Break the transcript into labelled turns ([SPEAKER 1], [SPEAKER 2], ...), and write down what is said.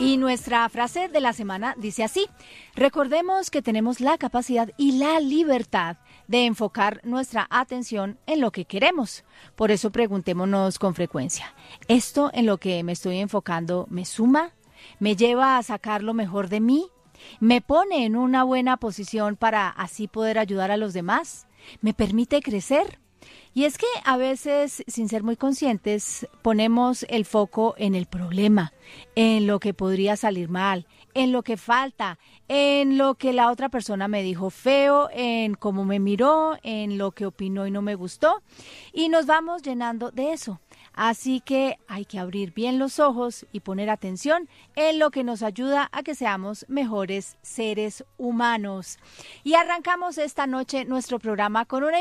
[SPEAKER 1] Y nuestra frase de la semana dice así: recordemos que tenemos la capacidad y la libertad de enfocar nuestra atención en lo que queremos. Por eso preguntémonos con frecuencia: ¿esto en lo que me estoy enfocando me suma? ¿Me lleva a sacar lo mejor de mí? ¿Me pone en una buena posición para así poder ayudar a los demás? ¿Me permite crecer? Y es que a veces, sin ser muy conscientes, ponemos el foco en el problema, en lo que podría salir mal, en lo que falta, en lo que la otra persona me dijo feo, en cómo me miró, en lo que opinó y no me gustó, y nos vamos llenando de eso. Así que hay que abrir bien los ojos y poner atención en lo que nos ayuda a que seamos mejores seres humanos. Y arrancamos esta noche nuestro programa con una